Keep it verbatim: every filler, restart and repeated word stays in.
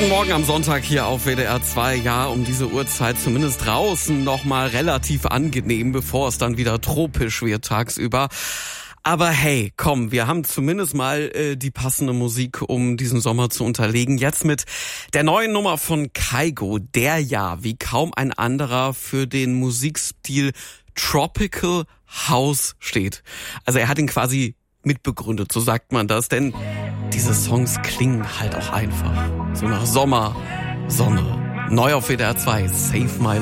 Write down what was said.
Guten Morgen am Sonntag hier auf W D R zwei. Ja, um diese Uhrzeit zumindest draußen nochmal relativ angenehm, bevor es dann wieder tropisch wird tagsüber. Aber hey, komm, wir haben zumindest mal äh, die passende Musik, um diesen Sommer zu unterlegen. Jetzt mit der neuen Nummer von Kygo, der ja wie kaum ein anderer für den Musikstil Tropical House steht. Also er hat ihn quasi mitbegründet, so sagt man das, denn diese Songs klingen halt auch einfach so nach Sommer, Sonne. Neu auf W D R zwei, Save My